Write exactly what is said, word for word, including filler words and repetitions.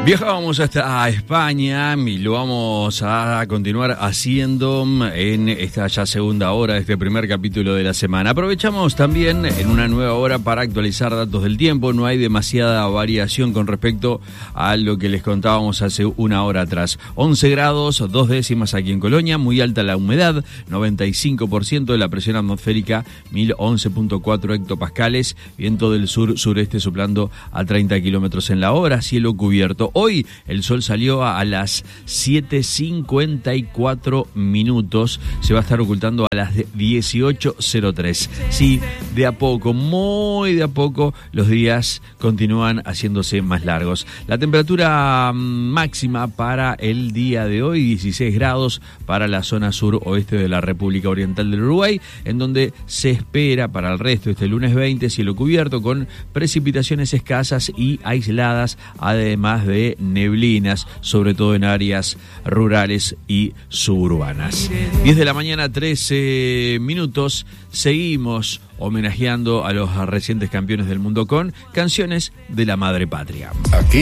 Viajábamos hasta España y lo vamos a continuar haciendo en esta ya segunda hora de este primer capítulo de la semana. Aprovechamos también en una nueva hora para actualizar datos del tiempo. No hay demasiada variación con respecto a lo que les contábamos hace una hora atrás. once grados, dos décimas aquí en Colonia, muy alta la humedad, noventa y cinco por ciento de la presión atmosférica, mil once punto cuatro hectopascales, viento del sur-sureste soplando a treinta kilómetros en la hora, cielo cubierto. Hoy el sol salió a las siete cincuenta y cuatro minutos, se va a estar ocultando a las dieciocho cero tres. Sí, de a poco, muy de a poco, los días continúan haciéndose más largos. La temperatura máxima para el día de hoy, dieciséis grados para la zona sur-oeste de la República Oriental del Uruguay, en donde se espera para el resto este lunes veinte, cielo cubierto con precipitaciones escasas y aisladas, además de neblinas, sobre todo en áreas rurales y suburbanas. diez de la mañana, trece minutos. Seguimos homenajeando a los recientes campeones del mundo con canciones de la madre patria. Aquí